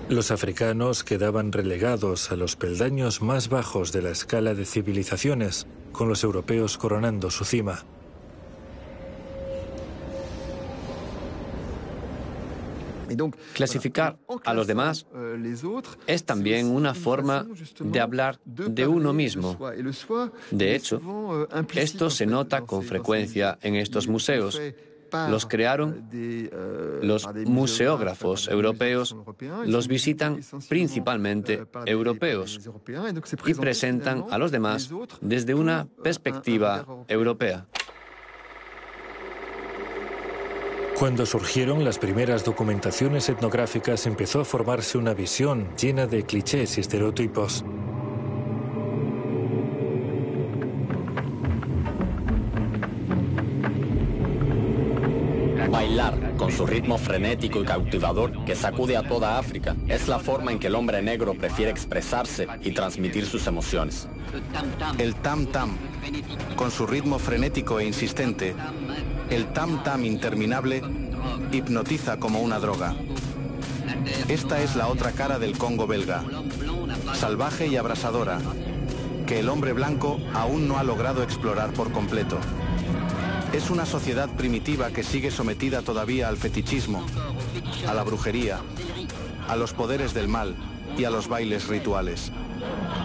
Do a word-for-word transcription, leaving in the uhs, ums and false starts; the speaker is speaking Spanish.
Los africanos quedaban relegados a los peldaños más bajos de la escala de civilizaciones, con los europeos coronando su cima. Clasificar a los demás es también una forma de hablar de uno mismo. De hecho, esto se nota con frecuencia en estos museos. Los crearon los museógrafos europeos, los visitan principalmente europeos y presentan a los demás desde una perspectiva europea. Cuando surgieron las primeras documentaciones etnográficas, empezó a formarse una visión llena de clichés y estereotipos. Bailar, con su ritmo frenético y cautivador que sacude a toda África, es la forma en que el hombre negro prefiere expresarse y transmitir sus emociones. El tam-tam, con su ritmo frenético e insistente, el tam-tam interminable, hipnotiza como una droga. Esta es la otra cara del Congo belga, salvaje y abrasadora, que el hombre blanco aún no ha logrado explorar por completo. Es una sociedad primitiva que sigue sometida todavía al fetichismo, a la brujería, a los poderes del mal y a los bailes rituales.